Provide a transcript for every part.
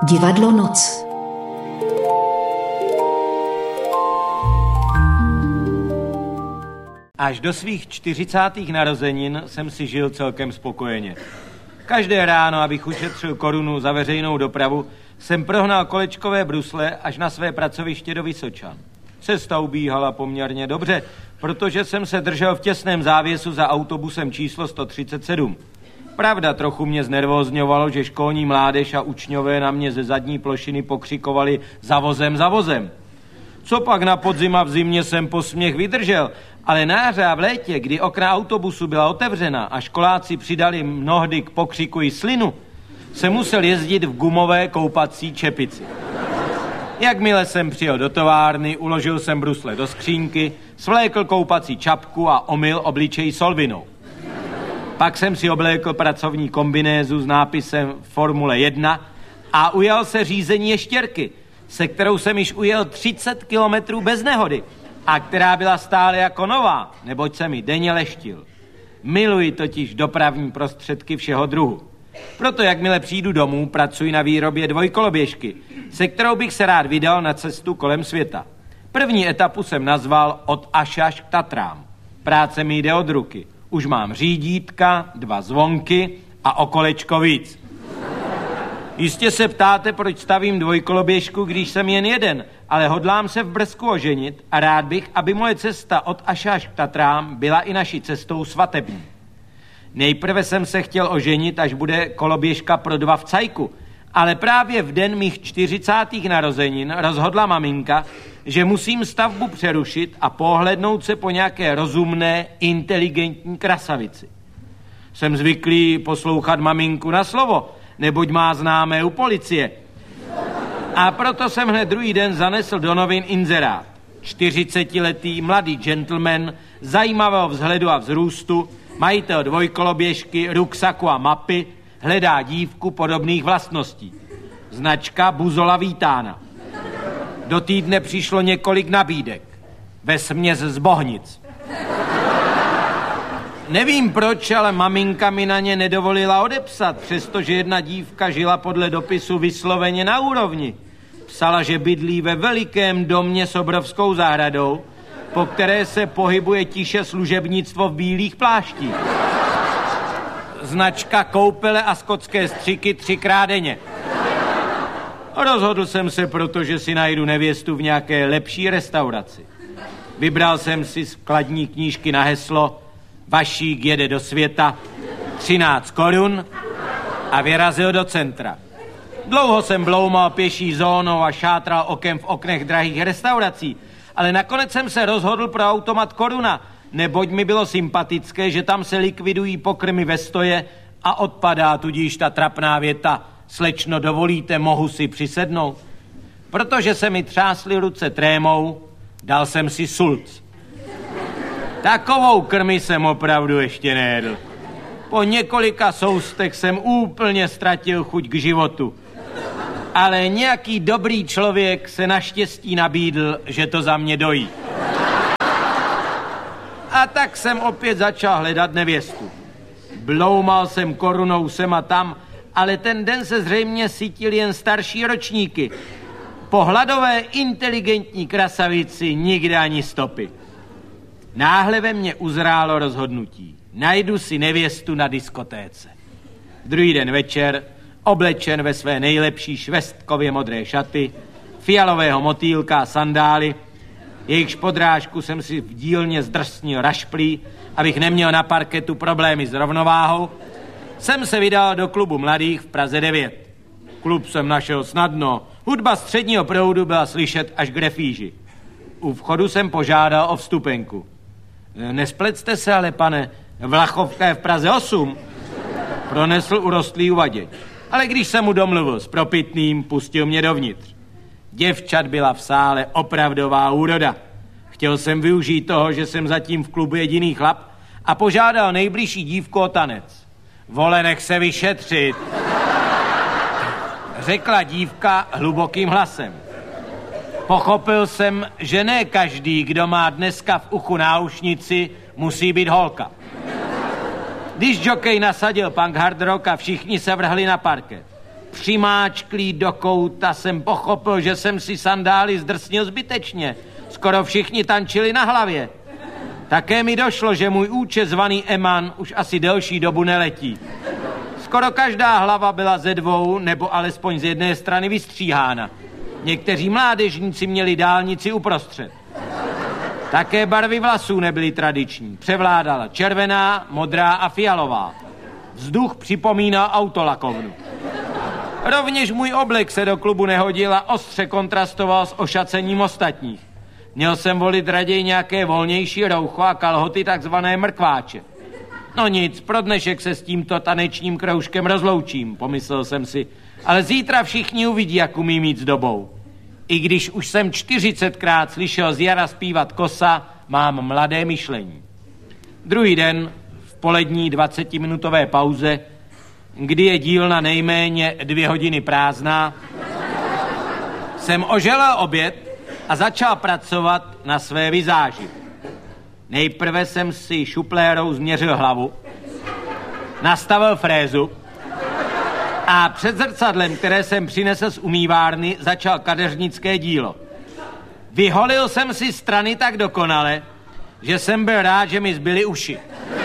Divadlo Noc. Až do svých 40. narozenin jsem si žil celkem spokojeně. Každé ráno, abych ušetřil korunu za veřejnou dopravu, jsem prohnal kolečkové brusle až na své pracoviště do Vysočan. Cesta ubíhala poměrně dobře, protože jsem se držel v těsném závěsu za autobusem číslo 137. Pravda, trochu mě znervózňovalo, že školní mládež a učňové na mě ze zadní plošiny pokřikovali za vozem, za vozem. Co pak na podzim a v zimě jsem posměch vydržel, ale na jaře a v létě, kdy okna autobusu byla otevřena a školáci přidali mnohdy k pokřiku i slinu, jsem musel jezdit v gumové koupací čepici. Jakmile jsem přijel do továrny, uložil jsem brusle do skřínky, svlékl koupací čapku a omyl obličej solvinou. Pak jsem si oblékl pracovní kombinézu s nápisem Formule 1 a ujal se řízení ještěrky, se kterou jsem již ujel 30 kilometrů bez nehody a která byla stále jako nová, neboť se mi denně leštil. Miluji totiž dopravní prostředky všeho druhu. Proto jakmile přijdu domů, pracuji na výrobě dvojkoloběžky, se kterou bych se rád vydal na cestu kolem světa. První etapu jsem nazval Od Až k Tatrám. Práce mi jde od ruky. Už mám řídítka, 2 zvonky a o kolečko víc. Jistě se ptáte, proč stavím dvojkoloběžku, když jsem jen jeden, ale hodlám se v Brzku oženit a rád bych, aby moje cesta od Až k Tatrám byla i naší cestou svatební. Nejprve jsem se chtěl oženit, až bude koloběžka pro 2 v cajku, ale právě v den mých 40. narozenin rozhodla maminka, že musím stavbu přerušit a pohlednout se po nějaké rozumné, inteligentní krasavici. Jsem zvyklý poslouchat maminku na slovo, neboť má známé u policie. A proto jsem hned druhý den zanesl do novin inzerát. 40letý mladý gentleman, zajímavého vzhledu a vzrůstu, majitel dvojkoloběžky, ruksaku a mapy, hledá dívku podobných vlastností. Značka Buzola vítána. Do týdne přišlo několik nabídek. Vesměs z Bohnic. Nevím proč, ale maminka mi na ně nedovolila odepsat, přestože jedna dívka žila podle dopisu vysloveně na úrovni. Psala, že bydlí ve velikém domě s obrovskou zahradou, po které se pohybuje tiše služebnictvo v bílých pláštích. Značka koupele a skotské střiky 3krát denně. Rozhodl jsem se, protože si najdu nevěstu v nějaké lepší restauraci. Vybral jsem si skladní knížky na heslo Vašík jede do světa, 13 korun a vyrazil do centra. Dlouho jsem bloumal pěší zónou a šátral okem v oknech drahých restaurací, ale nakonec jsem se rozhodl pro automat Koruna, neboť mi bylo sympatické, že tam se likvidují pokrmy ve stoje a odpadá tudíž ta trapná věta: Slečno, dovolíte, mohu si přisednout? Protože se mi třásly ruce trémou, dal jsem si sulc. Takovou krmi jsem opravdu ještě nejedl. Po několika soustech jsem úplně ztratil chuť k životu. Ale nějaký dobrý člověk se naštěstí nabídl, že to za mě dojí. A tak jsem opět začal hledat nevěstu. Bloumal jsem Korunou sem a tam, ale ten den se zřejmě sytil jen starší ročníky. Po hladové inteligentní krasavici nikde ani stopy. Náhle ve mně uzrálo rozhodnutí. Najdu si nevěstu na diskotéce. Druhý den večer, oblečen ve své nejlepší švestkově modré šaty, fialového motýlka a sandály, jejichž podrážku jsem si v dílně zdrsnil rašplí, abych neměl na parketu problémy s rovnováhou, jsem se vydal do klubu mladých v Praze 9. Klub jsem našel snadno. Hudba středního proudu byla slyšet až k refíži. U vchodu jsem požádal o vstupenku. Nesplecte se ale, pane, Vlachovka je v Praze 8. Pronesl urostlý uvaděč. Ale když jsem mu domluvil s propitným, pustil mě dovnitř. Děvčat byla v sále opravdová úroda. Chtěl jsem využít toho, že jsem zatím v klubu jediný chlap a požádal nejbližší dívku o tanec. Vole, nech se vyšetřit, řekla dívka hlubokým hlasem. Pochopil jsem, že ne každý, kdo má dneska v uchu náušnici, musí být holka. Když jokej nasadil punk hard rock a všichni se vrhli na parket. Přimáčklý do kouta jsem pochopil, že jsem si sandály zdrsnil zbytečně. Skoro všichni tančili na hlavě. Také mi došlo, že můj účet zvaný Eman už asi delší dobu neletí. Skoro každá hlava byla ze dvou nebo alespoň z jedné strany vystříhána. Někteří mládežníci měli dálnici uprostřed. Také barvy vlasů nebyly tradiční. Převládala červená, modrá a fialová. Vzduch připomínal autolakovnu. Rovněž můj oblek se do klubu nehodil a ostře kontrastoval s ošacením ostatních. Měl jsem volit raději nějaké volnější roucho a kalhoty, takzvané mrkváče. No nic, pro dnešek se s tímto tanečním kroužkem rozloučím, pomyslel jsem si, ale zítra všichni uvidí, jak umí mít s dobou. I když už jsem 40krát slyšel z jara zpívat Kosa, mám mladé myšlení. Druhý den, v polední 20minutové pauze, kdy je dílna nejméně 2 hodiny prázdná, jsem oželel oběd a začal pracovat na své vizáži. Nejprve jsem si šuplérou změřil hlavu, nastavil frézu a před zrcadlem, které jsem přinesl z umývárny, začal kadeřnické dílo. Vyholil jsem si strany tak dokonale, že jsem byl rád, že mi zbyly uši.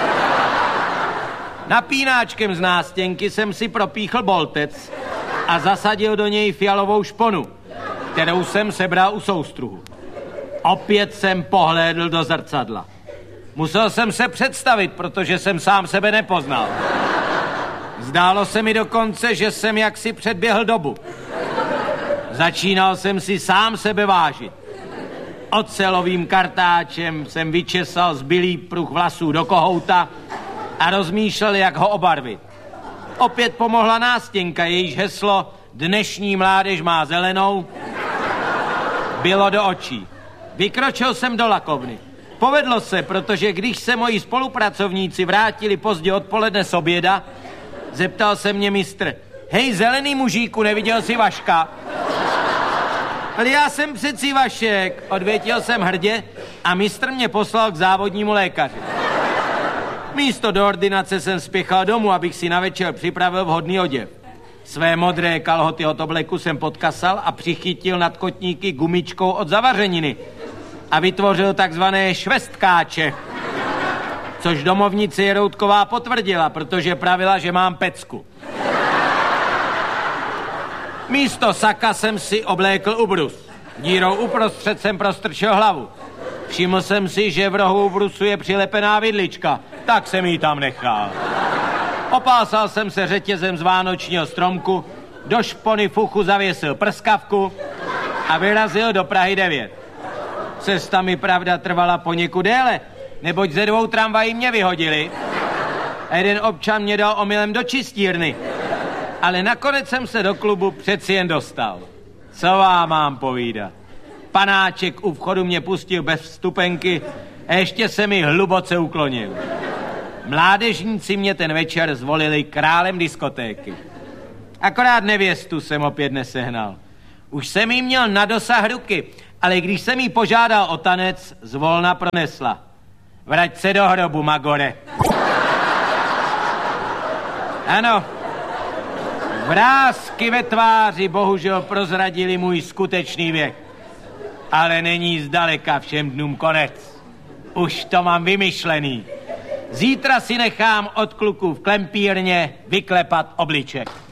Napínáčkem z nástěnky jsem si propíchl boltec a zasadil do něj fialovou šponu, kterou jsem sebral u soustruhu. Opět jsem pohlédl do zrcadla. Musel jsem se představit, protože jsem sám sebe nepoznal. Zdálo se mi dokonce, že jsem jaksi předběhl dobu. Začínal jsem si sám sebe vážit. Ocelovým kartáčem jsem vyčesal zbylý pruh vlasů do kohouta a rozmýšlel, jak ho obarvit. Opět pomohla nástěnka, jejíž heslo "Dnešní mládež má zelenou" bylo do očí. Vykročil jsem do lakovny. Povedlo se, protože když se moji spolupracovníci vrátili pozdě odpoledne z oběda, zeptal se mě mistr: "Hej, zelený mužíku, neviděl jsi Vaška?" "Ale já jsem přeci Vašek", odvětil jsem hrdě a mistr mě poslal k závodnímu lékaři. Místo do ordinace jsem spěchal domů, abych si na večer připravil vhodný oděv. Své modré kalhoty od obleku jsem podkasal a přichytil nad kotníky gumičkou od zavařeniny a vytvořil takzvané švestkáče, což domovnice Jeroutková potvrdila, protože pravila, že mám pecku. Místo saka jsem si oblékl ubrus. Dírou uprostřed jsem prostrčil hlavu. Všiml jsem si, že v rohu ubrusu je přilepená vidlička, tak jsem ji tam nechal. Opásal jsem se řetězem z vánočního stromku, do špony fuchu zavěsil prskavku a vyrazil do Prahy 9. Cesta mi pravda trvala poněkud déle, neboť ze 2 tramvají mě vyhodili a jeden občan mě dal omylem do čistírny. Ale nakonec jsem se do klubu přeci jen dostal. Co vám mám povídat? Panáček u vchodu mě pustil bez vstupenky a ještě se mi hluboce uklonil. Mládežníci mě ten večer zvolili králem diskotéky. Akorát nevěstu jsem opět nesehnal. Už jsem jí měl na dosah ruky, ale když jsem jí požádal o tanec, zvolna pronesla: "Vrať se do hrobu, Magore." Ano, vrásky ve tváři bohužel prozradili můj skutečný věk. Ale není zdaleka všem dnům konec. Už to mám vymyšlený. Zítra si nechám od kluků v klempírně vyklepat obliček.